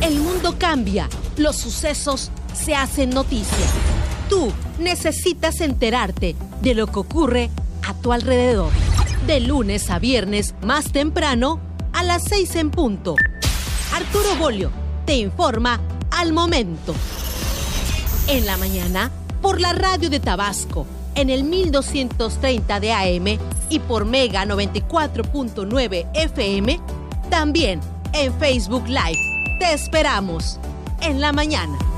El mundo cambia, los sucesos se hacen noticia. Tú necesitas enterarte de lo que ocurre a tu alrededor. De lunes a viernes, más temprano, a las 6 en punto. Arturo Bolio te informa al momento. En la mañana, por la radio de Tabasco, en el 1230 de AM y por Mega 94.9 FM, también en Facebook Live. Te esperamos en la mañana.